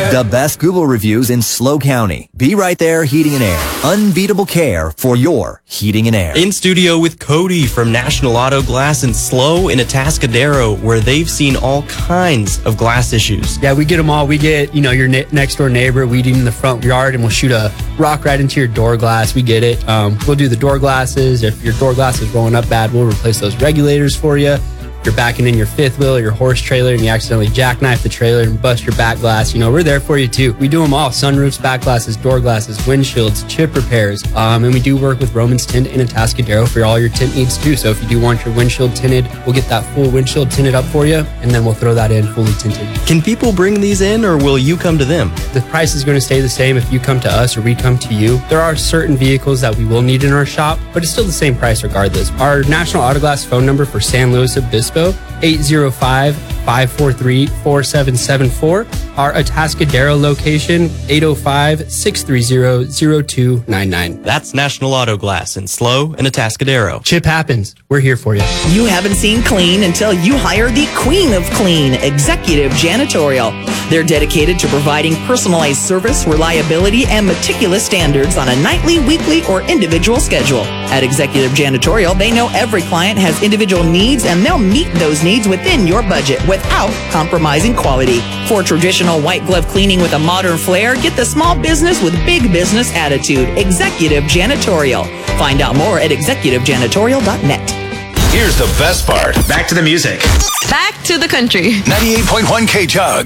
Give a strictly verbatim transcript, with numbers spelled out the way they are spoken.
The best Google reviews in SLO County. Be Right There Heating and Air. Unbeatable care for your heating and air. In studio with Cody from National Auto Glass in SLO in Atascadero, where they've seen all kinds of glass issues. Yeah, we get them all. We get, you know, your ne- next door neighbor weeding in the front yard, and we'll shoot a rock right into your door glass. We get it. Um, we'll do the door glasses. If your door glass is rolling up bad, we'll replace those regulators for you. You're backing in your fifth wheel or your horse trailer and you accidentally jackknife the trailer and bust your back glass, you know, we're there for you too. We do them all: sunroofs, back glasses, door glasses, windshields, chip repairs. Um, and we do work with Romans Tint in Atascadero for all your tint needs too. So if you do want your windshield tinted, we'll get that full windshield tinted up for you, and then we'll throw that in fully tinted. Can people bring these in, or will you come to them? The price is going to stay the same if you come to us or we come to you. There are certain vehicles that we will need in our shop, but it's still the same price regardless. Our National Auto Glass phone number for San Luis Obispo, eight zero five, five four three, four seven seven four. Our Atascadero location, eight oh five, six three zero, zero two nine nine. That's National Auto Glass in SLO and Atascadero. Chip happens. We're here for you. You haven't seen clean until you hire the queen of clean, Executive Janitorial. They're dedicated to providing personalized service, reliability, and meticulous standards on a nightly, weekly, or individual schedule. At Executive Janitorial, they know every client has individual needs, and they'll meet those needs within your budget without compromising quality. For traditional white glove cleaning with a modern flair, get the small business with big business attitude. Executive Janitorial. Find out more at executive janitorial dot net. Here's the best part. Back to the music. Back to the country. ninety-eight point one K Jug.